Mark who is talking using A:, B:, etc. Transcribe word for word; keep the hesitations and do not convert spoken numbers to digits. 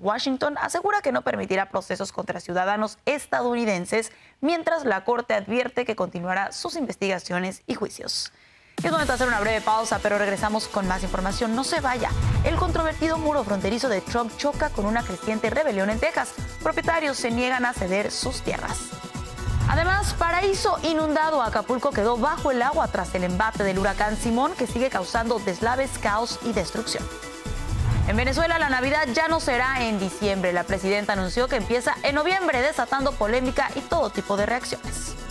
A: Washington asegura que no permitirá procesos contra ciudadanos estadounidenses, mientras la Corte advierte que continuará sus investigaciones y juicios. Es momento de hacer una breve pausa, pero regresamos con más información. No se vaya. El controvertido muro fronterizo de Trump choca con una creciente rebelión en Texas. Propietarios se niegan a ceder sus tierras. Además, paraíso inundado. Acapulco quedó bajo el agua tras el embate del huracán Simón, que sigue causando deslaves, caos y destrucción. En Venezuela, la Navidad ya no será en diciembre. La presidenta anunció que empieza en noviembre, desatando polémica y todo tipo de reacciones.